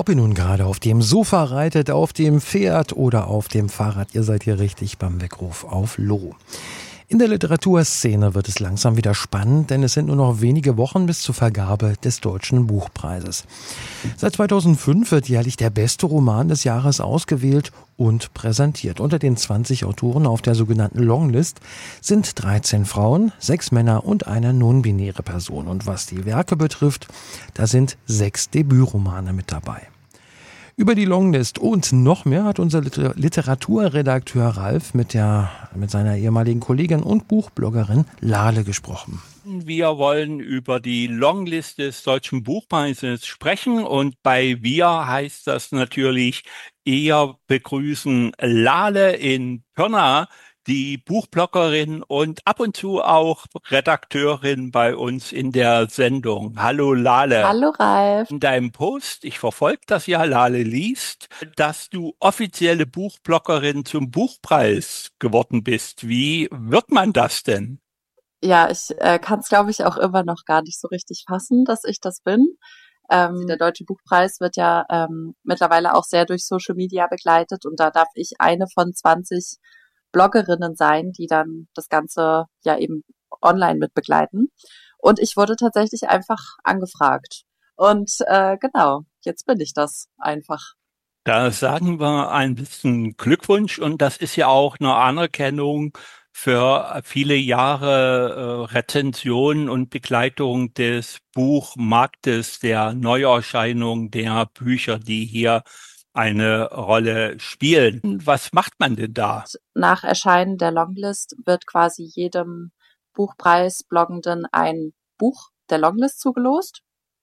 Ob ihr nun gerade auf dem Sofa reitet, auf dem Pferd oder auf dem Fahrrad, ihr seid hier richtig beim Weckruf auf Loro. In der Literaturszene wird es langsam wieder spannend, denn es sind nur noch wenige Wochen bis zur Vergabe des Deutschen Buchpreises. Seit 2005 wird jährlich der beste Roman des Jahres ausgewählt und präsentiert. Unter den 20 Autoren auf der sogenannten Longlist sind 13 Frauen, 6 Männer und eine non-binäre Person. Und was die Werke betrifft, da sind 6 Debütromane mit dabei. Über die Longlist und noch mehr hat unser Literaturredakteur Ralf mit seiner ehemaligen Kollegin und Buchbloggerin Lale gesprochen. Wir wollen über die Longlist des Deutschen Buchpreises sprechen und bei wir heißt das natürlich eher begrüßen Lale in Pirna, die Buchbloggerin und ab und zu auch Redakteurin bei uns in der Sendung. Hallo Lale. Hallo Ralf. In deinem Post, ich verfolge das ja, Lale liest, dass du offizielle Buchbloggerin zum Buchpreis geworden bist. Wie wird man das denn? Ja, ich kann es, glaube ich, auch immer noch gar nicht so richtig fassen, dass ich das bin. Der Deutsche Buchpreis wird ja mittlerweile auch sehr durch Social Media begleitet und da darf ich eine von 20 Bloggerinnen sein, die dann das Ganze ja eben online mit begleiten. Und ich wurde tatsächlich einfach angefragt. Und genau, jetzt bin ich das einfach. Da sagen wir ein bisschen Glückwunsch und das ist ja auch eine Anerkennung für viele Jahre Rezension und Begleitung des Buchmarktes, der Neuerscheinung der Bücher, die hier eine Rolle spielen. Was macht man denn da? Nach Erscheinen der Longlist wird quasi jedem Buchpreis-Bloggenden ein Buch der Longlist zugelost.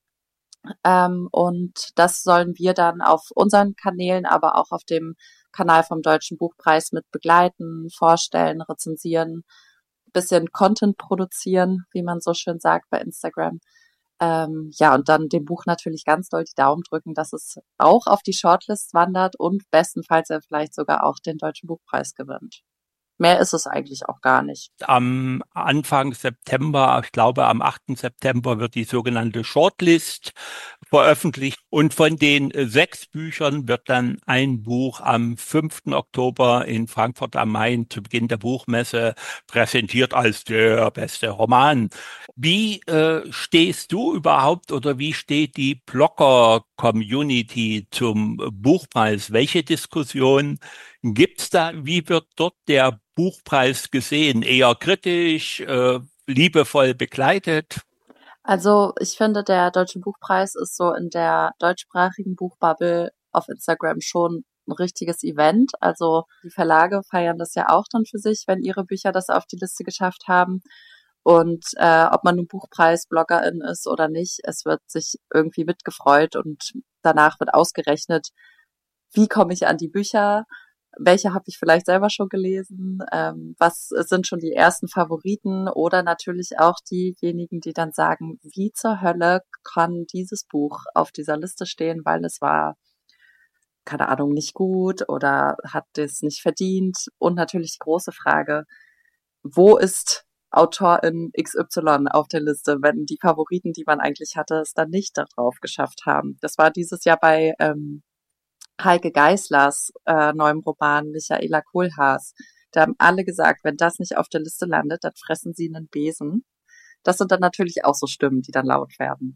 Und das sollen wir dann auf unseren Kanälen, aber auch auf dem Kanal vom Deutschen Buchpreis mit begleiten, vorstellen, rezensieren, bisschen Content produzieren, wie man so schön sagt bei Instagram. Ja, und dann dem Buch natürlich ganz doll die Daumen drücken, dass es auch auf die Shortlist wandert und bestenfalls er vielleicht sogar auch den Deutschen Buchpreis gewinnt. Mehr ist es eigentlich auch gar nicht. Am Anfang September, ich glaube am 8. September wird die sogenannte Shortlist veröffentlicht und von den 6 Büchern wird dann ein Buch am 5. Oktober in Frankfurt am Main zu Beginn der Buchmesse präsentiert als der beste Roman. Wie stehst du überhaupt oder wie steht die Blogger-Community zum Buchpreis? Welche Diskussion gibt's da? Wie wird dort der Buchpreis gesehen? Eher kritisch, liebevoll begleitet? Also ich finde, der Deutsche Buchpreis ist so in der deutschsprachigen Buchbubble auf Instagram schon ein richtiges Event. Also die Verlage feiern das ja auch dann für sich, wenn ihre Bücher das auf die Liste geschafft haben. Und ob man nun Buchpreis-Bloggerin ist oder nicht, es wird sich irgendwie mitgefreut und danach wird ausgerechnet, wie komme ich an die Bücher, welche habe ich vielleicht selber schon gelesen, was sind schon die ersten Favoriten oder natürlich auch diejenigen, die dann sagen, wie zur Hölle kann dieses Buch auf dieser Liste stehen, weil es war, keine Ahnung, nicht gut oder hat es nicht verdient. Und natürlich die große Frage, wo ist Autorin XY auf der Liste, wenn die Favoriten, die man eigentlich hatte, es dann nicht darauf geschafft haben. Das war dieses Jahr bei Heike Geislers neuem Roman Michaela Kohlhaas. Da haben alle gesagt, wenn das nicht auf der Liste landet, dann fressen sie einen Besen. Das sind dann natürlich auch so Stimmen, die dann laut werden.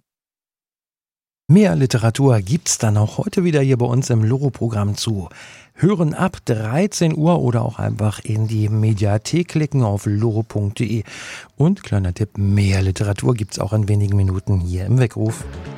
Mehr Literatur gibt's dann auch heute wieder hier bei uns im Loro-Programm zu hören ab 13 Uhr oder auch einfach in die Mediathek klicken auf loro.de. Und kleiner Tipp, mehr Literatur gibt's auch in wenigen Minuten hier im Weckruf.